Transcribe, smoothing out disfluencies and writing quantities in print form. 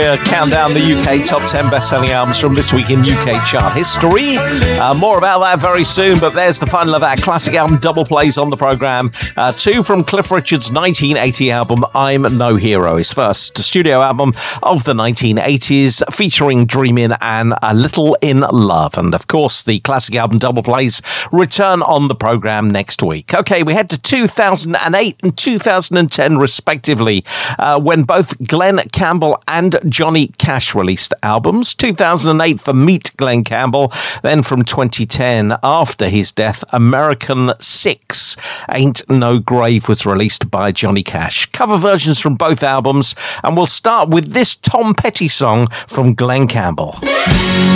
Count down the UK top 10 best-selling albums from this week in UK chart history. More about that very soon, but there's the final of that classic album double plays on the programme. Two from Cliff Richard's 1980 album, I'm No Hero, his first studio album of the 1980s, featuring Dreamin' and A Little in Love. And of course, the classic album double plays return on the programme next week. Okay, we head to 2008 and 2010 respectively, when both Glen Campbell and Johnny Cash released albums. 2008 for Meet Glen Campbell, then from 2010, after his death, American 6, Ain't No Grave, was released by Johnny Cash. Cover versions from both albums, and we'll start with this Tom Petty song from Glen Campbell.